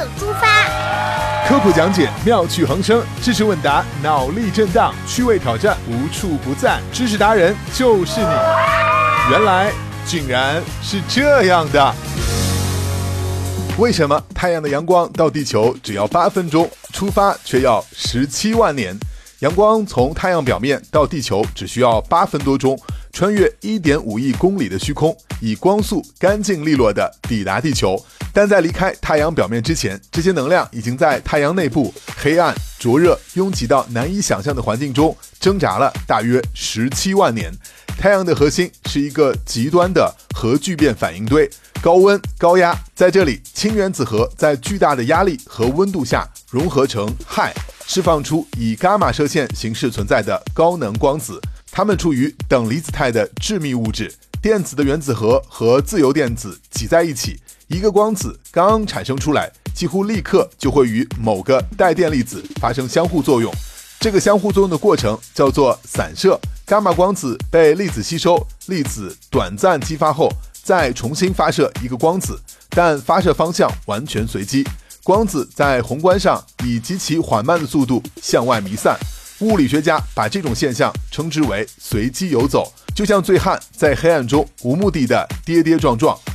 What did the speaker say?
出发。 科普讲解，妙趣横生；知识问答，脑力震荡；趣味挑战，无处不在。知识达人就是你。原来竟然是这样的。为什么太阳的阳光到地球只要8分钟，出发却要17万年？阳光从太阳表面到地球只需要8分多钟，穿越1.5亿公里的虚空，以光速干净利落地抵达地球。但在离开太阳表面之前，这些能量已经在太阳内部黑暗、灼热、拥挤到难以想象的环境中挣扎了大约17万年。太阳的核心是一个极端的核聚变反应堆，高温高压，在这里氢原子核在巨大的压力和温度下融合成氦，释放出以伽马射线形式存在的高能光子。它们处于等离子态的致密物质，电子的原子核和自由电子挤在一起，一个光子刚产生出来，几乎立刻就会与某个带电粒子发生相互作用。这个相互作用的过程叫做散射，伽马光子被粒子吸收，粒子短暂激发后再重新发射一个光子，但发射方向完全随机，光子在宏观上以极其缓慢的速度向外弥散。物理学家把这种现象称之为随机游走，就像醉汉在黑暗中无目的的跌跌撞撞，